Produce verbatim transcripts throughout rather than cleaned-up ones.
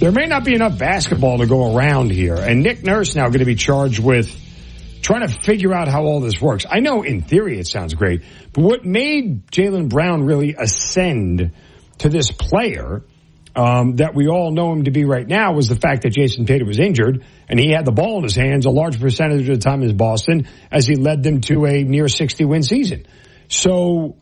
there may not be enough basketball to go around here. And Nick Nurse now going to be charged with trying to figure out how all this works. I know in theory it sounds great, but what made Jaylen Brown really ascend to this player um, that we all know him to be right now was the fact that Jason Tatum was injured and he had the ball in his hands a large percentage of the time in Boston as he led them to a near sixty-win season. So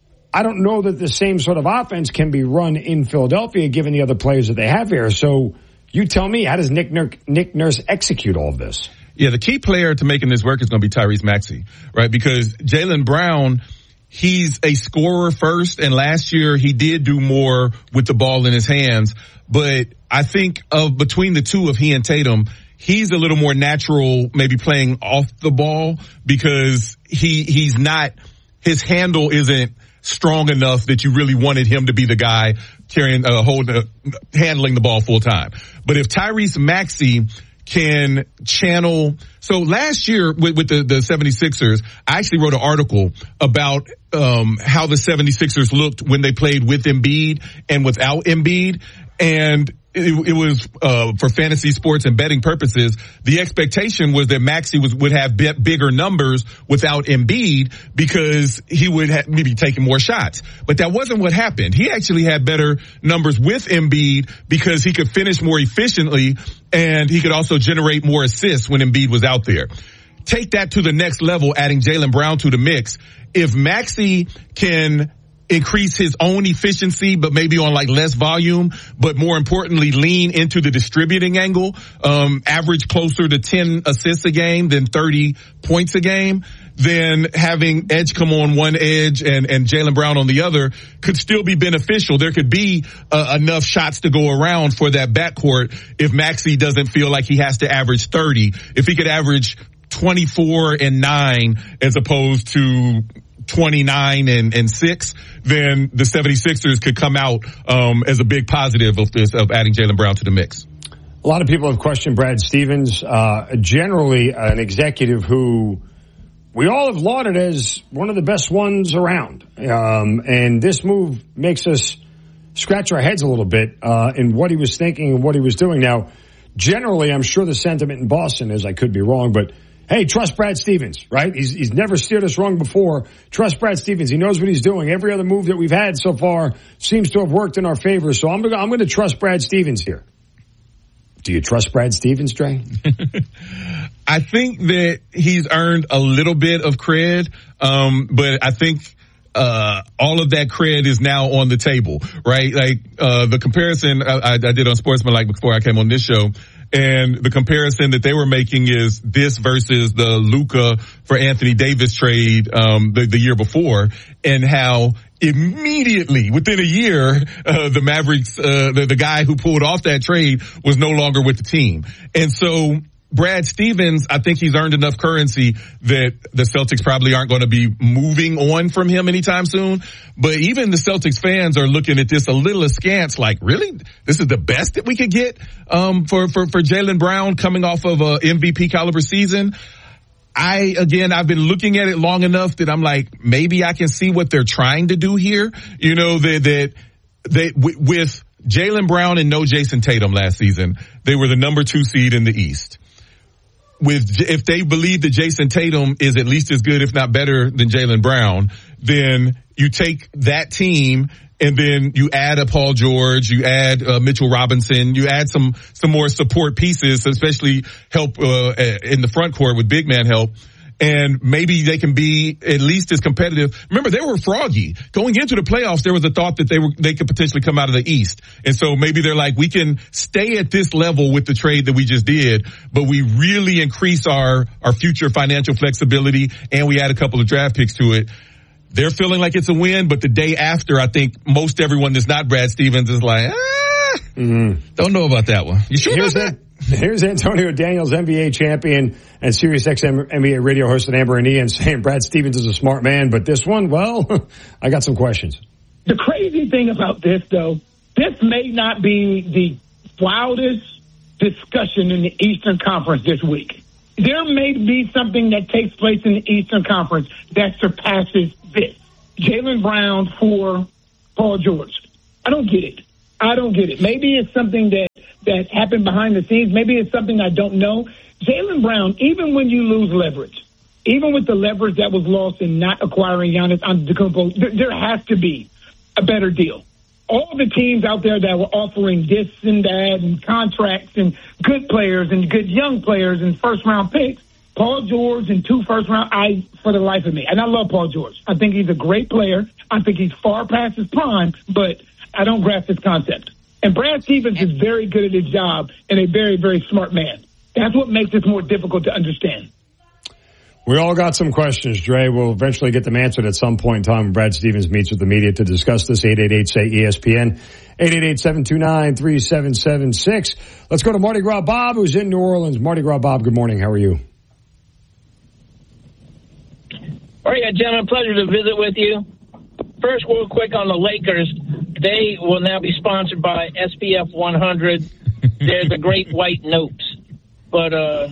I don't know that the same sort of offense can be run in Philadelphia given the other players that they have here. So you tell me, how does Nick, Nur- Nick Nurse execute all of this? Yeah, the key player to making this work is going to be Tyrese Maxey, right? Because Jaylen Brown, he's a scorer first, and last year he did do more with the ball in his hands. But I think of between the two of he and Tatum, he's a little more natural maybe playing off the ball because he he's not, his handle isn't strong enough that you really wanted him to be the guy carrying, uh, holding, uh, handling the ball full time. But if Tyrese Maxey can channel. So last year with, with the, the seventy-sixers, I actually wrote an article about um, how the seventy-sixers looked when they played with Embiid and without Embiid. And it, it was uh, for fantasy sports and betting purposes. The expectation was that Maxey was, would have b- bigger numbers without Embiid because he would ha- maybe taking more shots. But that wasn't what happened. He actually had better numbers with Embiid because he could finish more efficiently and he could also generate more assists when Embiid was out there. Take that to the next level, adding Jaylen Brown to the mix. If Maxey can increase his own efficiency, but maybe on like less volume, but more importantly, lean into the distributing angle, um, average closer to ten assists a game than thirty points a game, then having Edge come on one edge and, and Jaylen Brown on the other could still be beneficial. There could be uh, enough shots to go around for that backcourt if Maxey doesn't feel like he has to average thirty. If he could average twenty-four and nine as opposed to twenty-nine and, and six, then the seventy-sixers could come out um, as a big positive of this, of adding Jaylen Brown to the mix. A lot of people have questioned Brad Stevens, uh, generally an executive who we all have lauded as one of the best ones around. Um, and this move makes us scratch our heads a little bit uh, in what he was thinking and what he was doing. Now, generally, I'm sure the sentiment in Boston is, I could be wrong, but hey, trust Brad Stevens, right? He's, he's never steered us wrong before. Trust Brad Stevens. He knows what he's doing. Every other move that we've had so far seems to have worked in our favor. So I'm, I'm going to trust Brad Stevens here. Do you trust Brad Stevens, Dre? I think that he's earned a little bit of cred, um, but I think uh all of that cred is now on the table, right? Like uh the comparison I, I did on Sportsmanlike before I came on this show. And the comparison that they were making is this versus the Luka for Anthony Davis trade um the, the year before, and how immediately within a year uh, the Mavericks uh the, the guy who pulled off that trade was no longer with the team. And so Brad Stevens, I think he's earned enough currency that the Celtics probably aren't going to be moving on from him anytime soon. But even the Celtics fans are looking at this a little askance, like, really? This is the best that we could get um, for, for, for Jaylen Brown coming off of a M V P caliber season? I, again, I've been looking at it long enough that I'm like, maybe I can see what they're trying to do here. You know, that, that they, with Jaylen Brown and no Jason Tatum last season, they were the number two seed in the East. With, if they believe that Jason Tatum is at least as good, if not better than Jaylen Brown, then you take that team and then you add a Paul George, you add uh, Mitchell Robinson, you add some, some more support pieces, especially help, uh, in the front court with big man help. And maybe they can be at least as competitive. Remember, they were froggy. Going into the playoffs, there was a thought that they were, they could potentially come out of the East. And so maybe they're like, we can stay at this level with the trade that we just did, but we really increase our, our future financial flexibility, and we add a couple of draft picks to it. They're feeling like it's a win, but the day after, I think most everyone that's not Brad Stevens is like, ah, mm-hmm. Don't know about that one. You sure Here's about that? that? Here's Antonio Daniels, N B A champion and SiriusXM N B A radio host, and Amber and Ian saying Brad Stevens is a smart man, but this one, well, I got some questions. The crazy thing about this, though, this may not be the wildest discussion in the Eastern Conference this week. There may be something that takes place in the Eastern Conference that surpasses this. Jaylen Brown for Paul George. I don't get it. I don't get it. Maybe it's something that that happened behind the scenes. Maybe it's something I don't know. Jaylen Brown, even when you lose leverage, even with the leverage that was lost in not acquiring Giannis Antetokounmpo, there, there has to be a better deal. All the teams out there that were offering this and that and contracts and good players and good young players and first-round picks, Paul George and two first-round, I, for the life of me, and I love Paul George. I think he's a great player. I think he's far past his prime, but I don't grasp his concept. And Brad Stevens is very good at his job and a very, very smart man. That's what makes this more difficult to understand. We all got some questions, Dre. We'll eventually get them answered at some point in time when Brad Stevens meets with the media to discuss this. eight eight eight, say E S P N, eight eight eight, seven two nine, three seven seven six. Let's go to Mardi Gras Bob, who's in New Orleans. Mardi Gras Bob, good morning. How are you? All right, gentlemen, pleasure to visit with you. First, real quick on the Lakers. They will now be sponsored by S P F one hundred. They're the great white nopes. But, uh,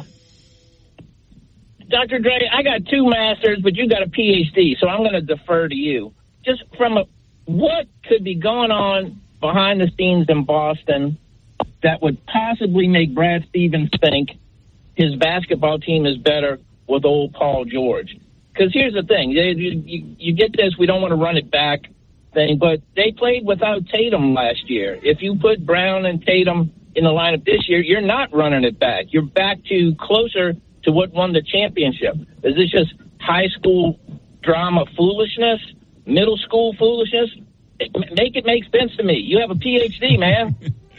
Doctor Dre, I got two masters, but you got a P H D, so I'm going to defer to you. Just from a, what could be going on behind the scenes in Boston that would possibly make Brad Stevens think his basketball team is better with old Paul George? Because here's the thing. You, you, you get this, we don't want to run it back thing, but they played without Tatum last year. If you put Brown and Tatum in the lineup this year, you're not running it back. You're back to closer to what won the championship. Is this just high school drama foolishness, middle school foolishness? Make it make sense to me. You have a P H D, man.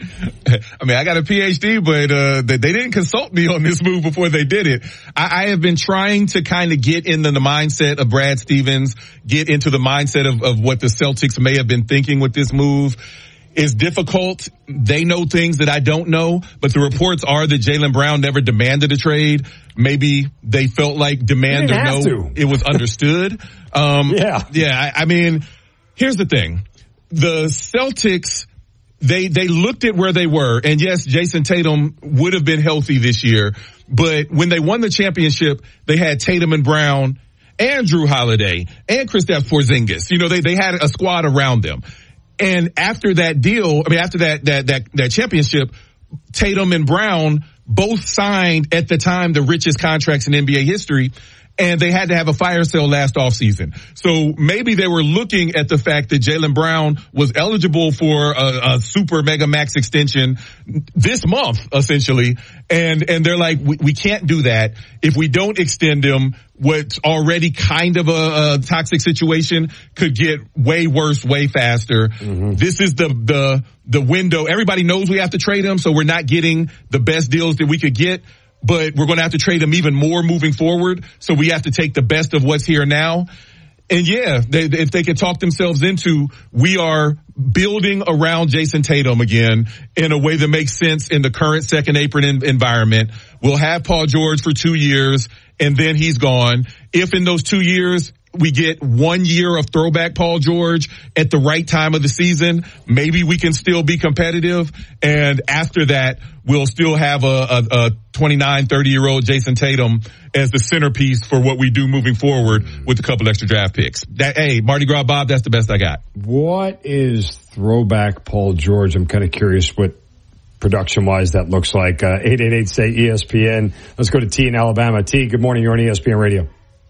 I mean, I got a P H D, but uh they, they didn't consult me on this move before they did it. I, I have been trying to kind of get into the mindset of Brad Stevens, get into the mindset of, of what the Celtics may have been thinking with this move. It's difficult. They know things that I don't know, but the reports are that Jaylen Brown never demanded a trade. Maybe they felt like demand or no, to. It was understood. Um, yeah. Yeah. I, I mean, here's the thing. The Celtics, They, they looked at where they were, and yes, Jason Tatum would have been healthy this year, but when they won the championship, they had Tatum and Brown and Drew Holiday and Kristaps Porzingis. You know, they, they had a squad around them. And after that deal, I mean, after that, that, that, that championship, Tatum and Brown both signed at the time the richest contracts in N B A history. And they had to have a fire sale last offseason. So maybe they were looking at the fact that Jaylen Brown was eligible for a, a super mega max extension this month, essentially. And, and they're like, we, we can't do that. If we don't extend him, what's already kind of a, a toxic situation could get way worse, way faster. Mm-hmm. This is the, the, the window. Everybody knows we have to trade him, so we're not getting the best deals that we could get. But we're going to have to trade him even more moving forward. So we have to take the best of what's here now. And yeah, they, if they could talk themselves into, we are building around Jason Tatum again in a way that makes sense in the current second apron in, environment. We'll have Paul George for two years and then he's gone. If in those two years we get one year of throwback Paul George at the right time of the season, maybe we can still be competitive. And after that, we'll still have a, a, a twenty-nine, thirty year old Jason Tatum as the centerpiece for what we do moving forward with a couple extra draft picks. That, hey, Mardi Gras Bob, that's the best I got. What is throwback Paul George? I'm kind of curious what production wise that looks like. Uh, eight eight eight, say E S P N. Let's go to T in Alabama. T, good morning. You're on E S P N Radio.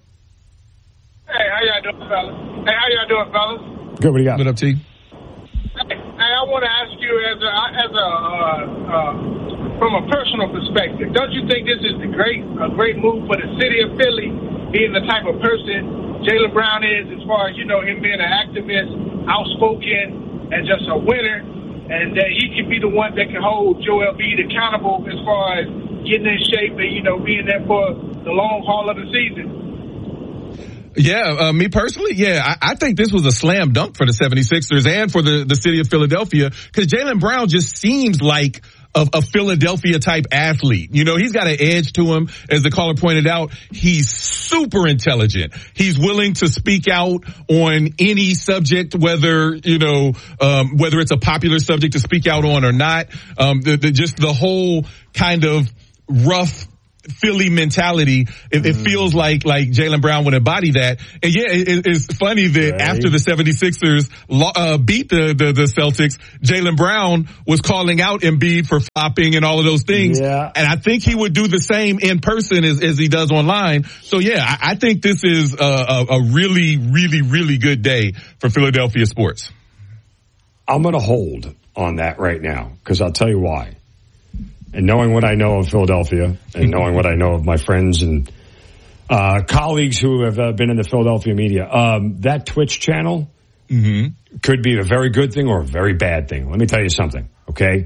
Hey, how y'all doing, fellas? Hey, how y'all doing, fellas? Good, what do you got? What up, T? Hey, I want to ask you as a, as a, uh, uh, from a personal perspective, don't you think this is a great, a great move for the city of Philly, being the type of person Jaylen Brown is, as far as, you know, him being an activist, outspoken, and just a winner, and that he can be the one that can hold Joel Embiid accountable as far as getting in shape and, you know, being there for the long haul of the season? Yeah, uh, me personally, yeah, I, I think this was a slam dunk for the seventy-sixers and for the, the city of Philadelphia, because Jaylen Brown just seems like a, a Philadelphia type athlete. You know, he's got an edge to him. As the caller pointed out, he's super intelligent. He's willing to speak out on any subject, whether, you know, um, whether it's a popular subject to speak out on or not. Um, the, the, just the whole kind of rough Philly mentality. It, it feels like, like Jaylen Brown would embody that. And yeah, it, it's funny that right. after the 76ers uh, beat the, the, the Celtics, Jaylen Brown was calling out Embiid for flopping and all of those things. Yeah. And I think he would do the same in person as, as he does online. So yeah, I, I think this is a, a, a really, really, really good day for Philadelphia sports. I'm going to hold on that right now because I'll tell you why. And knowing what I know of Philadelphia and knowing what I know of my friends and uh, colleagues who have uh, been in the Philadelphia media, um, that Twitch channel mm-hmm. could be a very good thing or a very bad thing. Let me tell you something, okay?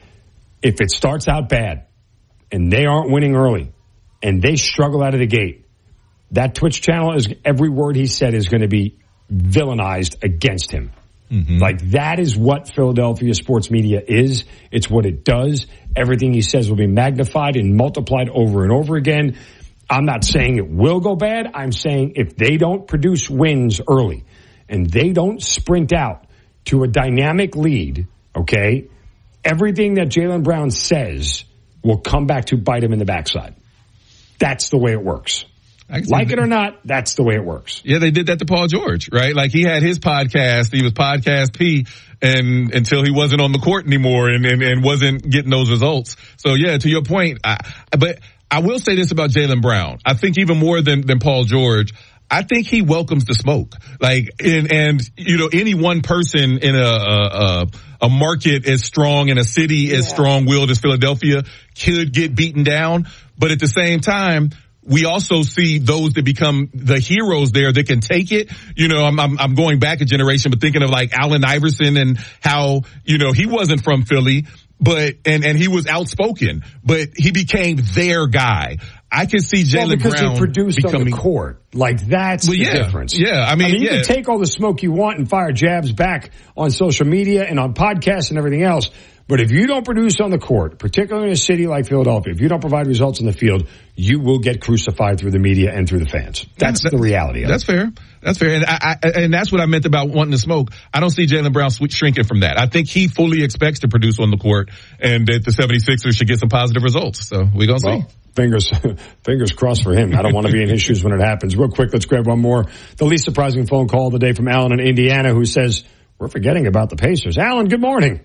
If it starts out bad and they aren't winning early and they struggle out of the gate, that Twitch channel, is every word he said is going to be villainized against him. Mm-hmm. Like, that is what Philadelphia sports media is. It's what it does. Everything he says will be magnified and multiplied over and over again. I'm not saying it will go bad. I'm saying if they don't produce wins early and they don't sprint out to a dynamic lead, okay, everything that Jaylen Brown says will come back to bite him in the backside. That's the way it works. Like it or not, that's the way it works. Yeah, they did that to Paul George, right? Like, he had his podcast, he was Podcast P, and until he wasn't on the court anymore and, and, and wasn't getting those results. So yeah, to your point, I, but I will say this about Jaylen Brown. I think even more than, than Paul George, I think he welcomes the smoke. Like, and, and, you know, any one person in a, a, a market as strong and a city yeah. as strong-willed as Philadelphia could get beaten down. But at the same time, we also see those that become the heroes there that can take it. You know, I'm, I'm, I'm going back a generation, but thinking of like Allen Iverson and how, you know, he wasn't from Philly, but, and, and he was outspoken, but he became their guy. I can see Jaylen well, because Brown he produced becoming, on the court. Like, that's well, the yeah, difference. Yeah, I mean, I mean you yeah. can take all the smoke you want and fire jabs back on social media and on podcasts and everything else. But if you don't produce on the court, particularly in a city like Philadelphia, if you don't provide results in the field, you will get crucified through the media and through the fans. That's yeah, that, the reality of that's it. That's fair. That's fair. And I, I, and that's what I meant about wanting to smoke. I don't see Jaylen Brown shrinking from that. I think he fully expects to produce on the court and that the 76ers should get some positive results. So we're going to well, see. Fingers, fingers crossed for him. I don't want to be in his shoes when it happens. Real quick, let's grab one more. The least surprising phone call of the day from Alan in Indiana, who says, we're forgetting about the Pacers. Alan, good morning.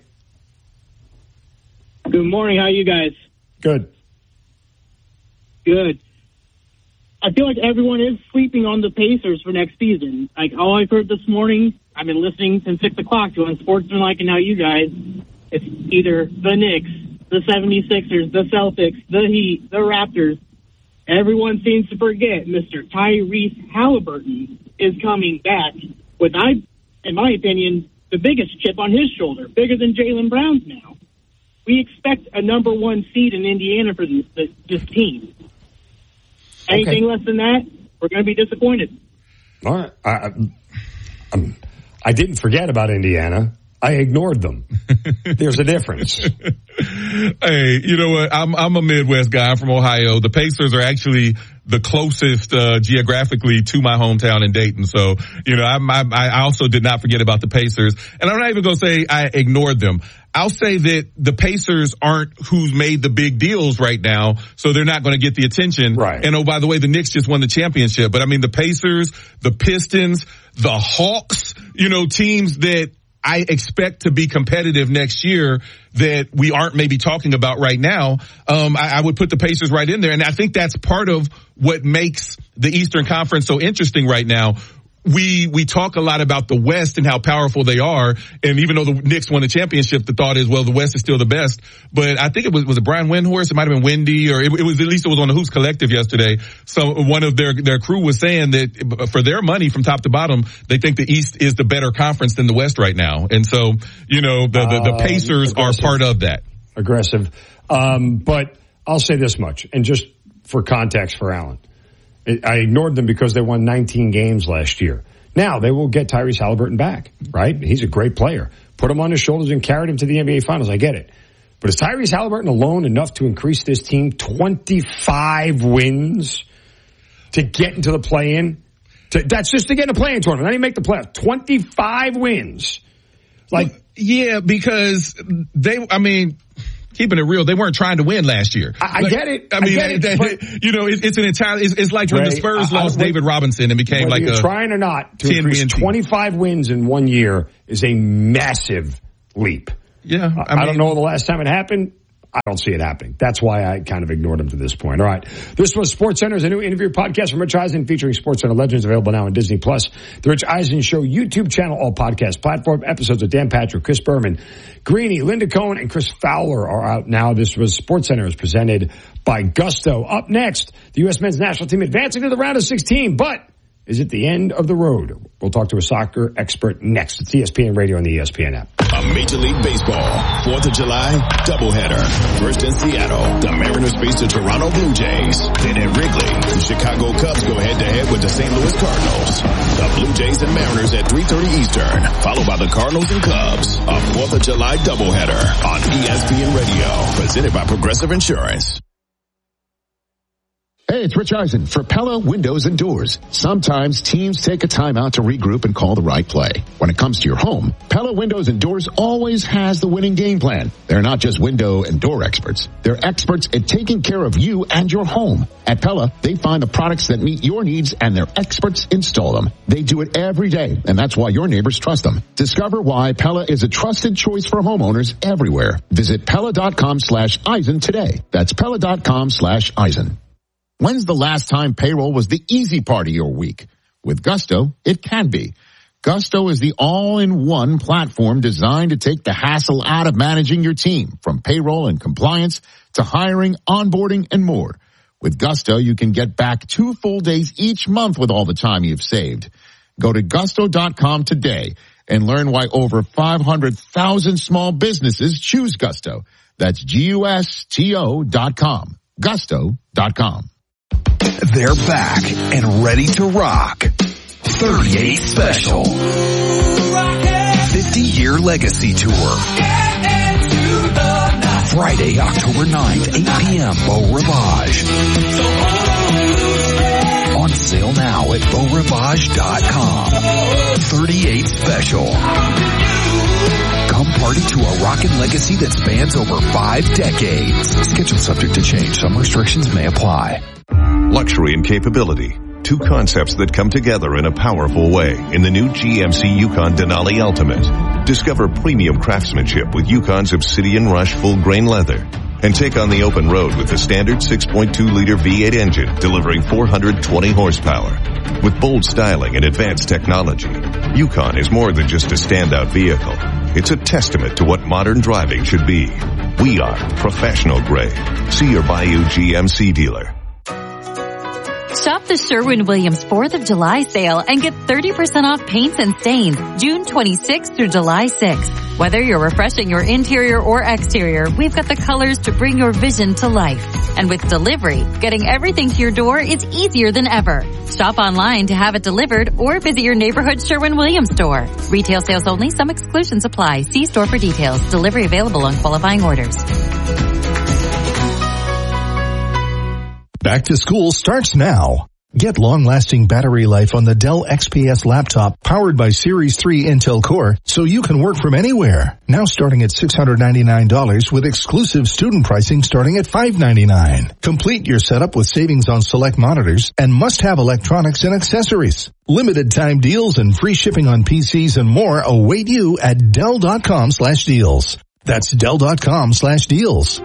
Good morning. How are you guys? Good. Good. I feel like everyone is sleeping on the Pacers for next season. Like, all I've heard this morning, I've been listening since six o'clock to Unsportsmanlike and now you guys, it's either the Knicks, the 76ers, the Celtics, the Heat, the Raptors. Everyone seems to forget Mister Tyrese Halliburton is coming back with, I, in my opinion, the biggest chip on his shoulder, bigger than Jaylen Brown's now. We expect a number one seed in Indiana for this, this, this team. Anything okay. less than that, we're going to be disappointed. All right. I, I, I didn't forget about Indiana. I ignored them. There's a difference. Hey, you know what? I'm I'm a Midwest guy. I'm from Ohio. The Pacers are actually the closest uh, geographically to my hometown in Dayton. So, you know, I, I I also did not forget about the Pacers. And I'm not even going to say I ignored them. I'll say that the Pacers aren't who's made the big deals right now, so they're not going to get the attention. Right. And oh, by the way, the Knicks just won the championship. But I mean, the Pacers, the Pistons, the Hawks, you know, teams that I expect to be competitive next year that we aren't maybe talking about right now. Um, I, I would put the Pacers right in there. And I think that's part of what makes the Eastern Conference so interesting right now. We, we talk a lot about the West and how powerful they are. And even though the Knicks won the championship, the thought is, well, the West is still the best. But I think it was, was it Brian Windhorst? It might have been Wendy, or it, it was, at least it was on the Hoops Collective yesterday. So one of their, their crew was saying that for their money from top to bottom, they think the East is the better conference than the West right now. And so, you know, the, the, the Pacers um, are part of that. Aggressive. Um, but I'll say this much, and just for context for Alan. I ignored them because they won nineteen games last year. Now, they will get Tyrese Halliburton back, right? He's a great player. Put him on his shoulders and carried him to the N B A Finals. I get it. But is Tyrese Halliburton alone enough to increase this team twenty-five wins to get into the play-in? To, that's just to get in a play-in tournament. Not even make the playoffs. twenty-five wins. Like, well, yeah, because they, I mean, keeping it real, they weren't trying to win last year. I, I like, get it. I mean, I get that, it, that, you know, it's, it's an entire, it's, it's like when Ray, the Spurs I, lost I, David Robinson and became like you're a trying or not to increase twenty-five wins in one year is a massive leap. Yeah. I, mean, I don't know the last time it happened. I don't see it happening. That's why I kind of ignored him to this point. All right. This was SportsCenter's a new interview podcast from Rich Eisen featuring SportsCenter legends, available now on Disney Plus. The Rich Eisen Show YouTube channel, all podcast platform. Episodes of Dan Patrick, Chris Berman, Greeny, Linda Cohen, and Chris Fowler are out now. This was SportsCenter, is presented by Gusto. Up next, the U S men's national team advancing to the round of sixteen, but is it the end of the road? We'll talk to a soccer expert next. It's E S P N Radio and the E S P N app. A Major League Baseball fourth of July doubleheader. First in Seattle, the Mariners face the Toronto Blue Jays. Then at Wrigley, the Chicago Cubs go head-to-head with the Saint Louis Cardinals. The Blue Jays and Mariners at three thirty Eastern, followed by the Cardinals and Cubs. A fourth of July doubleheader on E S P N Radio, presented by Progressive Insurance. Hey, it's Rich Eisen for Pella Windows and Doors. Sometimes teams take a timeout to regroup and call the right play. When it comes to your home, Pella Windows and Doors always has the winning game plan. They're not just window and door experts. They're experts at taking care of you and your home. At Pella, they find the products that meet your needs and their experts install them. They do it every day, and that's why your neighbors trust them. Discover why Pella is a trusted choice for homeowners everywhere. Visit Pella.com slash Eisen today. That's Pella.com slash Eisen. When's the last time payroll was the easy part of your week? With Gusto, it can be. Gusto is the all-in-one platform designed to take the hassle out of managing your team, from payroll and compliance to hiring, onboarding, and more. With Gusto, you can get back two full days each month with all the time you've saved. Go to gusto dot com today and learn why over five hundred thousand small businesses choose Gusto. That's G U S T O dot com. Gusto dot com. They're back and ready to rock. thirty-eight Special. fifty-year Legacy Tour. Friday, October ninth, eight p.m. Beau Rivage. On sale now at beau rivage dot com. thirty-eight Special. Come party to a rockin' legacy that spans over five decades. Schedule subject to change. Some restrictions may apply. Luxury and capability. Two concepts that come together in a powerful way in the new G M C Yukon Denali Ultimate. Discover premium craftsmanship with Yukon's Obsidian Rush full-grain leather. And take on the open road with the standard six point two liter V eight engine delivering four hundred twenty horsepower. With bold styling and advanced technology, Yukon is more than just a standout vehicle. It's a testament to what modern driving should be. We are professional grade. See your Bayou G M C dealer. Shop the Sherwin-Williams fourth of July sale and get thirty percent off paints and stains June twenty-sixth through July sixth. Whether you're refreshing your interior or exterior, we've got the colors to bring your vision to life. And with delivery, getting everything to your door is easier than ever. Shop online to have it delivered or visit your neighborhood Sherwin-Williams store. Retail sales only. Some exclusions apply. See store for details. Delivery available on qualifying orders. Back to school starts now. Get long-lasting battery life on the Dell X P S laptop powered by Series three Intel Core so you can work from anywhere. Now starting at six hundred ninety-nine dollars with exclusive student pricing starting at five hundred ninety-nine dollars. Complete your setup with savings on select monitors and must-have electronics and accessories. Limited time deals and free shipping on P Cs and more await you at Dell.com slash deals. That's Dell.com slash deals.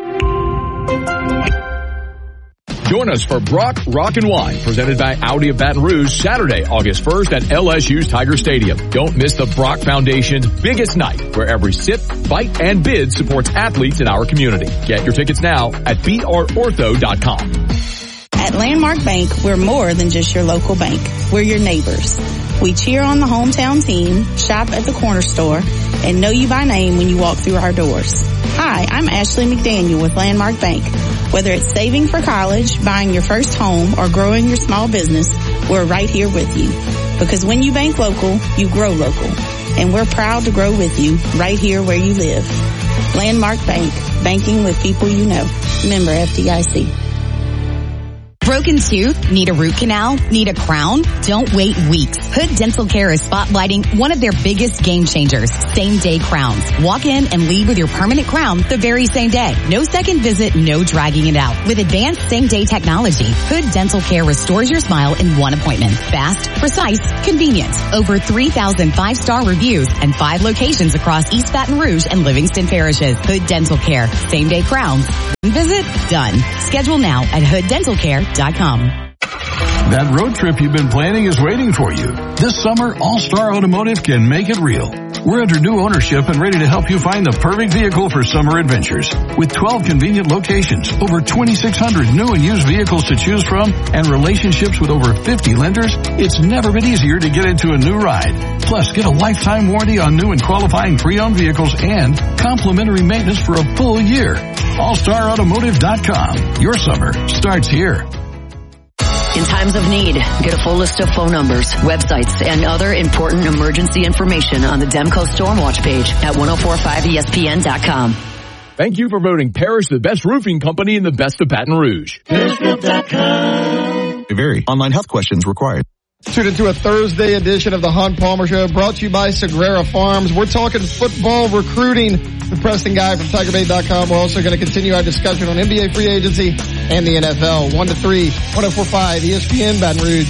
Join us for Brock Rock and Wine, presented by Audi of Baton Rouge, Saturday, August first at L S U's Tiger Stadium. Don't miss the Brock Foundation's biggest night, where every sip, bite, and bid supports athletes in our community. Get your tickets now at b r ortho dot com. At Landmark Bank, we're more than just your local bank. We're your neighbors. We cheer on the hometown team, shop at the corner store, and know you by name when you walk through our doors. Hi, I'm Ashley McDaniel with Landmark Bank. Whether it's saving for college, buying your first home, or growing your small business, we're right here with you. Because when you bank local, you grow local. And we're proud to grow with you right here where you live. Landmark Bank, banking with people you know. Member F D I C. Broken tooth? Need a root canal? Need a crown? Don't wait weeks. Hood Dental Care is spotlighting one of their biggest game changers, same-day crowns. Walk in and leave with your permanent crown the very same day. No second visit, no dragging it out. With advanced same-day technology, Hood Dental Care restores your smile in one appointment. Fast, precise, convenient. Over three thousand five-star reviews and five locations across East Baton Rouge and Livingston parishes. Hood Dental Care. Same-day crowns. Visit done. Schedule now at hood dental care dot com. That road trip you've been planning is waiting for you. This summer, All-Star Automotive can make it real. We're under new ownership and ready to help you find the perfect vehicle for summer adventures. With twelve convenient locations, over twenty-six hundred new and used vehicles to choose from, and relationships with over fifty lenders, it's never been easier to get into a new ride. Plus, get a lifetime warranty on new and qualifying pre-owned vehicles and complimentary maintenance for a full year. all star automotive dot com. Your summer starts here. In times of need, get a full list of phone numbers, websites, and other important emergency information on the Demco Stormwatch page at ten forty-five E S P N dot com. Thank you for voting Parrish the best roofing company in the best of Baton Rouge. Periscope dot com. Vary. Online health questions required. Tune into a Thursday edition of the Hunt Palmer Show, brought to you by Sagrera Farms. We're talking football recruiting with Preston Guy from Tiger Bait dot com. We're also going to continue our discussion on N B A free agency and the N F L. one to three, ten forty-five E S P N Baton Rouge.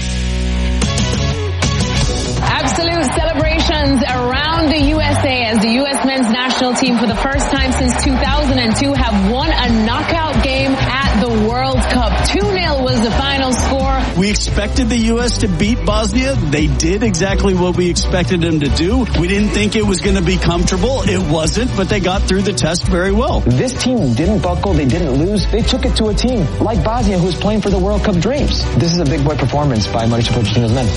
Absolute celebrations around the U S A as the U S men's national team for the first time since two thousand two have won a knockout game at the World Cup. two nil was the final score. We expected the U S to beat Bosnia. They did exactly what we expected them to do. We didn't think it was going to be comfortable. It wasn't, but they got through the test very well. This team didn't buckle. They didn't lose. They took it to a team like Bosnia who's playing for the World Cup dreams. This is a big boy performance by Mauricio Pochettino's men.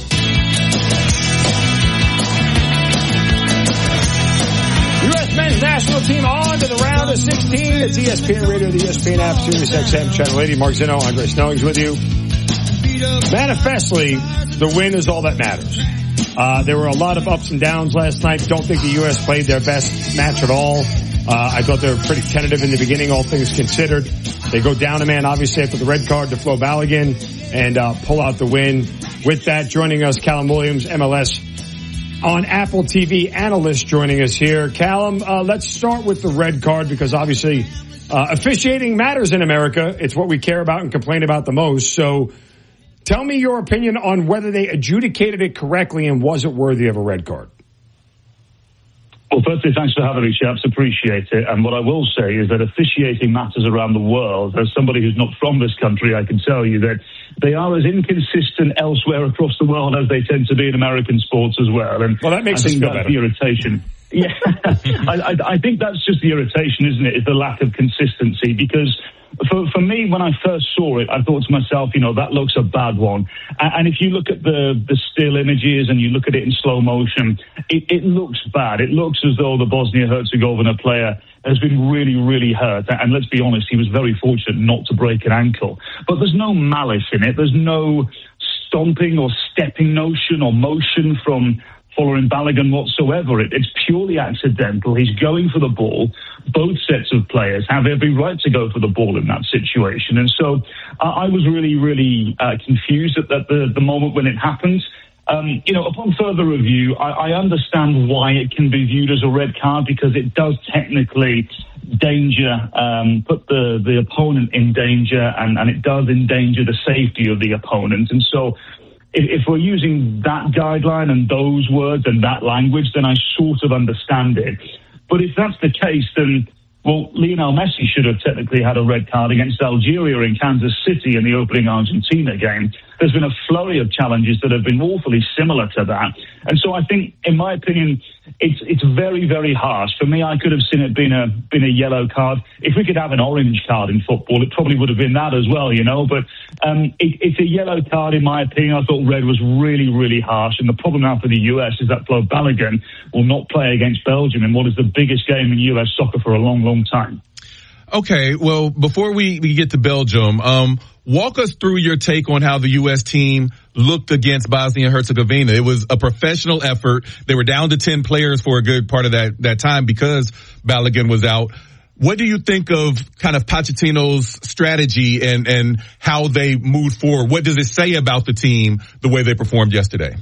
U S men's national team on to the round of sixteen. It's E S P N Radio, the E S P N app, Sirius X M, Channel eighty. Mark Zinno, Andre Snelling's with you. Manifestly, the win is all that matters. Uh, there were a lot of ups and downs last night. Don't think the U S played their best match at all. Uh, I thought they were pretty tentative in the beginning, all things considered. They go down a man, obviously, after the red card to Flo Balogun and uh, pull out the win. With that, joining us, Callum Williams, M L S on Apple T V analyst, joining us here. Callum, uh, let's start with the red card because obviously uh, officiating matters in America. It's what we care about and complain about the most. So tell me your opinion on whether they adjudicated it correctly and was it worthy of a red card? Well, firstly, thanks for having me, chaps. Appreciate it. And what I will say is that officiating matters around the world. As somebody who's not from this country, I can tell you that they are as inconsistent elsewhere across the world as they tend to be in American sports as well. And well, that makes I think us feel that's better. The irritation. Yeah, I, I, I think that's just the irritation, isn't it? Is the lack of consistency. Because for, for me, when I first saw it, I thought to myself, you know, that looks a bad one. And, and if you look at the, the still images and you look at it in slow motion, it, it looks bad. It looks as though the Bosnia-Herzegovina player has been really, really hurt. And let's be honest, he was very fortunate not to break an ankle. But there's no malice in it. There's no stomping or stepping notion or motion from following Balogun whatsoever. It, it's purely accidental. He's going for the ball. Both sets of players have every right to go for the ball in that situation. And so uh, I was really, really uh, confused at, at the, the moment when it happened. Um, you know, upon further review, I, I understand why it can be viewed as a red card because it does technically danger, um, put the, the opponent in danger and, and it does endanger the safety of the opponent. And so if we're using that guideline and those words and that language, then I sort of understand it. But if that's the case, then, well, Lionel Messi should have technically had a red card against Algeria in Kansas City in the opening Argentina game. There's been a flurry of challenges that have been awfully similar to that. And so I think, in my opinion, it's it's very, very harsh. For me, I could have seen it being a, been a yellow card. If we could have an orange card in football, it probably would have been that as well, you know. But um, it, it's a yellow card, in my opinion. I thought red was really, really harsh. And the problem now for the U S is that Flo Balogun will not play against Belgium in what is the biggest game in U S soccer for a long, long time. Okay, well, before we, we get to Belgium, um, walk us through your take on how the U S team looked against Bosnia and Herzegovina. It was a professional effort. They were down to ten players for a good part of that, that time because Balogun was out. what do you think of kind of Pochettino's strategy and, and how they moved forward? What does it say about the team, the way they performed yesterday?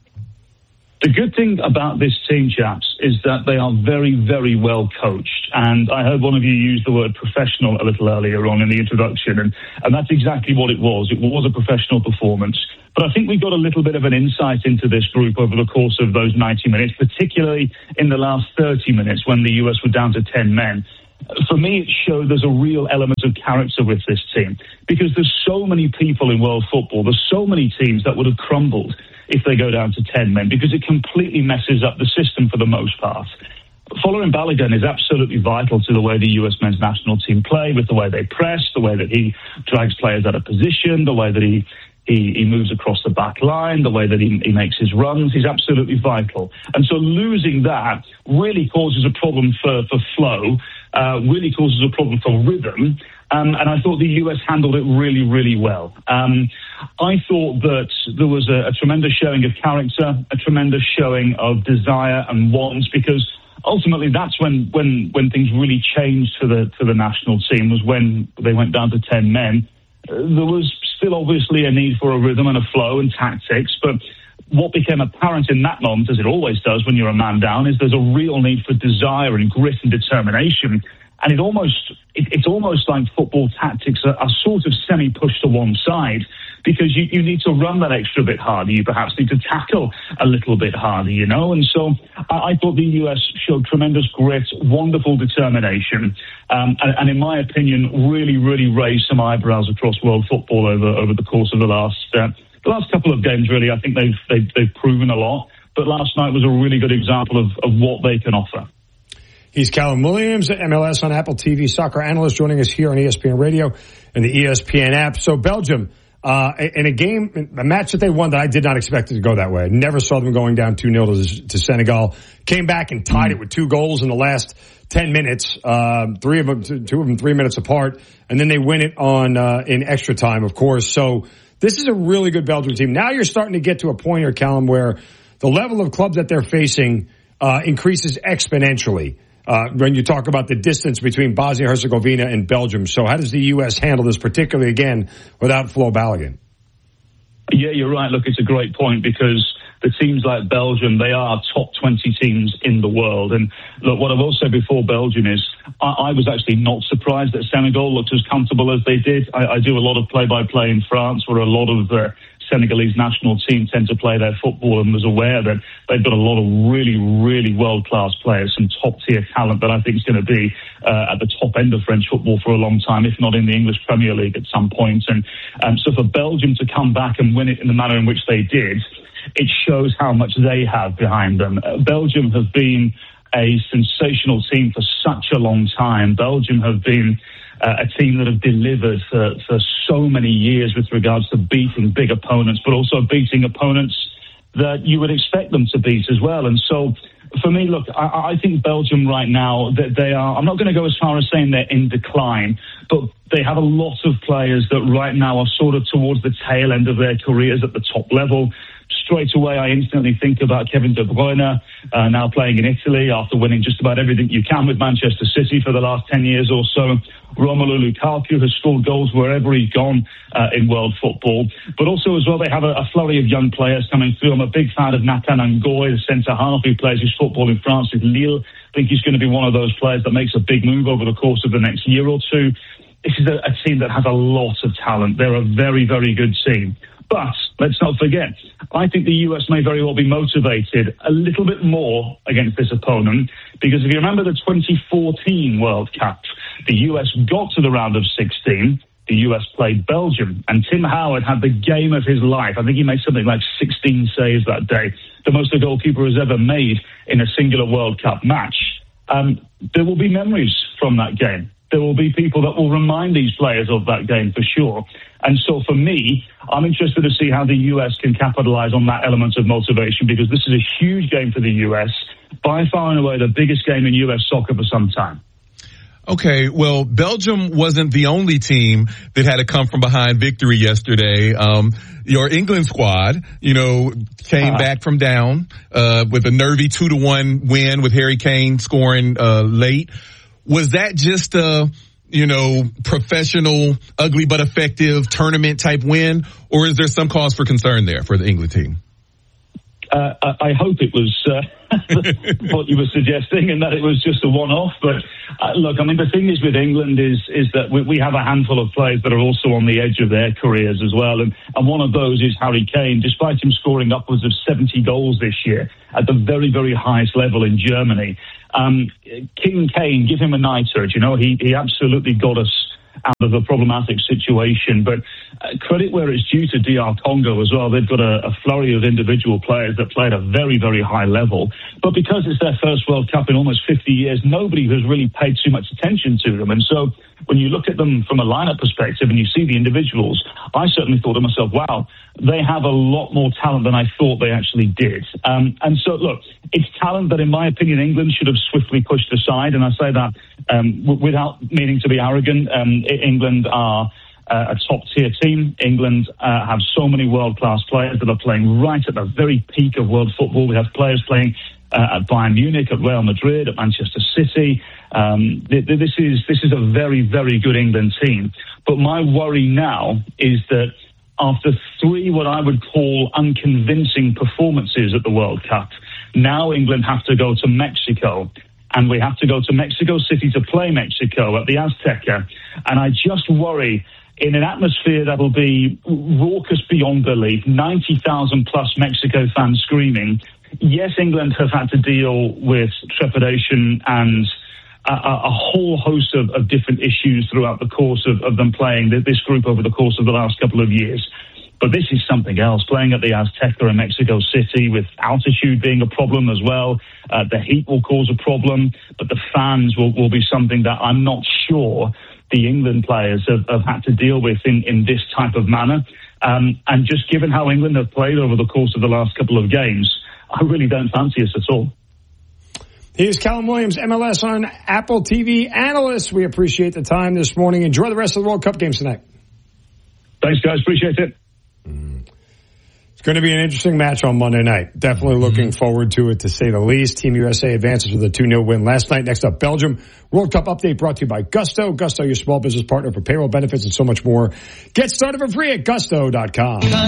The good thing about this team, chaps, is that they are very, very well coached. And I heard one of you use the word professional a little earlier on in the introduction, and, and that's exactly what it was. It was a professional performance. But I think we got a little bit of an insight into this group over the course of those ninety minutes, particularly in the last thirty minutes when the U S were down to ten men. For me, it showed there's a real element of character with this team, because there's so many people in world football, there's so many teams that would have crumbled if they go down to ten men, because it completely messes up the system for the most part. Folarin Balogun is absolutely vital to the way the U S men's national team play, with the way they press, the way that he drags players out of position, the way that he He, he moves across the back line, the way that he, he makes his runs. He's absolutely vital. And so losing that really causes a problem for, for flow, uh, really causes a problem for rhythm. Um, and I thought the U S handled it really, really well. Um, I thought that there was a, a tremendous showing of character, a tremendous showing of desire and want, because ultimately that's when, when, when things really changed for the, for the national team, was when they went down to ten men. Uh, there was still obviously a need for a rhythm and a flow and tactics, but what became apparent in that moment, as it always does when you're a man down, is there's a real need for desire and grit and determination. And it almost, it, it's almost like football tactics are, are sort of semi-pushed to one side, because you, you need to run that extra bit harder. You perhaps need to tackle a little bit harder, you know. And so I, I thought the U S showed tremendous grit, wonderful determination, um, and, and in my opinion, really, really raised some eyebrows across world football over, over the course of the last uh, the last couple of games. Really, I think they've, they've they've proven a lot. But last night was a really good example of, of what they can offer. He's Callum Williams, M L S on Apple T V soccer analyst, joining us here on E S P N Radio and the E S P N app. So Belgium, uh, in a game, a match that they won that I did not expect it to go that way. I never saw them going down two nil to, to Senegal. Came back and tied it with two goals in the last ten minutes, uh, three of them, two of them three minutes apart. And then they win it on, uh, in extra time, of course. So this is a really good Belgium team. Now you're starting to get to a point here, Callum, where the level of clubs that they're facing, uh, increases exponentially. Uh, when you talk about the distance between Bosnia-Herzegovina and Belgium. So how does the U S handle this, particularly, again, without Flo Balogun? Yeah, you're right. Look, it's a great point, because the teams like Belgium, they are top twenty teams in the world. And look, what I will say before Belgium is I, I was actually not surprised that Senegal looked as comfortable as they did. I, I do a lot of play-by-play in France, where a lot of the Senegalese national team tend to play their football, and was aware that they've got a lot of really, really world-class players, some top-tier talent that I think is going to be uh, at the top end of French football for a long time, if not in the English Premier League at some point. And um, so for Belgium to come back and win it in the manner in which they did, it shows how much they have behind them. Uh, Belgium have been a sensational team for such a long time. Belgium have been uh, a team that have delivered for, for so many years with regards to beating big opponents, but also beating opponents that you would expect them to beat as well. And so for me, look, I, I think Belgium right now, that they are, I'm not going to go as far as saying they're in decline, but they have a lot of players that right now are sort of towards the tail end of their careers at the top level. Straight away, I instantly think about Kevin De Bruyne, uh, now playing in Italy after winning just about everything you can with Manchester City for the last ten years or so. Romelu Lukaku has scored goals wherever he's gone uh, in world football. But also as well, they have a, a flurry of young players coming through. I'm a big fan of Nathan Ngoy, the centre-half who plays his football in France with Lille. I think he's going to be one of those players that makes a big move over the course of the next year or two. This is a, a team that has a lot of talent. They're a very, very good team. But let's not forget, I think the U S may very well be motivated a little bit more against this opponent, because if you remember the twenty fourteen World Cup, the U S got to the round of sixteen. The U S played Belgium, and Tim Howard had the game of his life. I think he made something like sixteen saves that day, the most a goalkeeper has ever made in a singular World Cup match. Um, there will be memories from that game. There will be people that will remind these players of that game for sure. And so for me, I'm interested to see how the U S can capitalize on that element of motivation, because this is a huge game for the U S, by far and away the biggest game in U S soccer for some time. Okay, well, Belgium wasn't the only team that had a come from behind victory yesterday. Um, your England squad, you know, came uh-huh. back from down, uh, with a nervy two to one win with Harry Kane scoring, uh, late. was that just a, you know, professional, ugly but effective tournament type win, or is there some cause for concern there for the England team? Uh, I, I hope it was uh, what you were suggesting, and that it was just a one-off. But uh, look, I mean, the thing is with England is is that we, we have a handful of players that are also on the edge of their careers as well, and, and one of those is Harry Kane. Despite him scoring upwards of seventy goals this year at the very, very highest level in Germany, um, King Kane, give him a nighter. You know, he he absolutely got us out of a problematic situation. But uh, credit where it's due to D R Congo as well. They've got a, a flurry of individual players that play at a very, very high level. But because it's their first World Cup in almost fifty years, nobody has really paid too much attention to them. And so when you look at them from a lineup perspective and you see the individuals, I certainly thought to myself, wow, they have a lot more talent than I thought they actually did. Um, and so, look, it's talent that, in my opinion, England should have swiftly pushed aside. And I say that um, w- without meaning to be arrogant. Um, England are uh, a top-tier team. England uh, have so many world-class players that are playing right at the very peak of world football. We have players playing uh, at Bayern Munich, at Real Madrid, at Manchester City. Um, th- th- this is this is a very, very good England team. But my worry now is that after three what I would call unconvincing performances at the World Cup, now England have to go to Mexico. And we have to go to Mexico City to play Mexico at the Azteca. And I just worry, in an atmosphere that will be raucous beyond belief, ninety thousand plus Mexico fans screaming. Yes, England have had to deal with trepidation and a, a whole host of, of different issues throughout the course of, of them playing this group over the course of the last couple of years. But this is something else, playing at the Azteca in Mexico City with altitude being a problem as well. Uh, the heat will cause a problem, but the fans will, will be something that I'm not sure the England players have, have had to deal with in, in this type of manner. Um, and just given how England have played over the course of the last couple of games, I really don't fancy us at all. Here's Callum Williams, M L S on Apple T V analyst. We appreciate the time this morning. Enjoy the rest of the World Cup games tonight. Thanks, guys. Appreciate it. It's going to be an interesting match on Monday night. Definitely looking mm-hmm. forward to it, to say the least. Team U S A advances with a two nil win last night. Next up, Belgium. World Cup update brought to you by Gusto. Gusto, your small business partner for payroll benefits and so much more. Get started for free at gusto dot com.